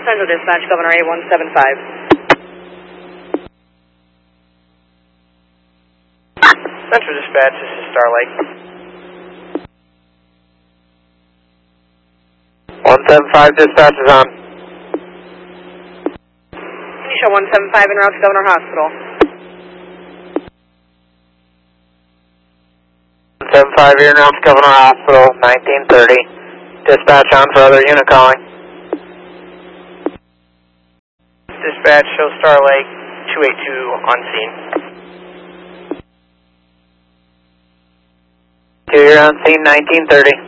Central Dispatch, Governor 8175. Central Dispatch, this is Star Lake. 175 dispatch is on. Can you show 175 en route to Governor Hospital? 175 here now to Governor Hospital, 1930. Dispatch on for other unit calling. Dispatch, show Star Lake, 282 on scene. 2 here on scene, 1930.